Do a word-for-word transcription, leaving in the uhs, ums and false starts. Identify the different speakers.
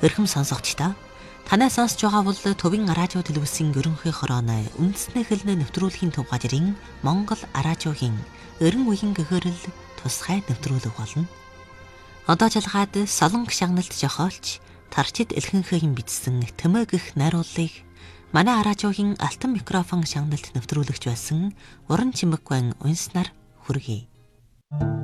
Speaker 1: Өрхөм сонсогчдоо танай сонсож байгаа бол Төвийн радио телевизийн ерөнхий хорооны үндэсний хэлний нэвтрүүлгийн төв газрын Монгол радиогийн өрн үеийн гөхөөрөл тусгай нэвтрүүлэг болно. Одоо жалгаад Солонгос шагналт жохоолч Тарчид Элхэнхэгийн бичсэн Тэмээ гэх найруулгыг манай радиогийн алтан микрофон шагналт нэвтрүүлэгч байсан Уран Чимэггүй унснаар хүргэе.